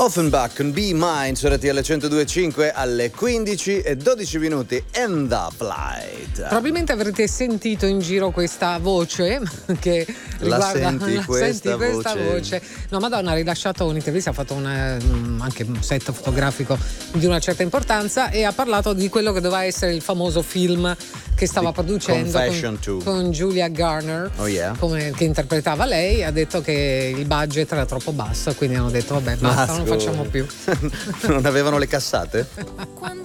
Offenbach con Be Mine su RTL 102.5 alle 15:12 in The Flight. Probabilmente avrete sentito in giro questa voce che riguarda. Senti questa voce. No, Madonna ha rilasciato un'intervista, ha fatto anche un set fotografico di una certa importanza e ha parlato di quello che doveva essere il famoso film che stava producendo con Julia Garner, che interpretava lei. Ha detto che il budget era troppo basso, quindi hanno detto vabbè, basta, non facciamo più. Non avevano le cassate?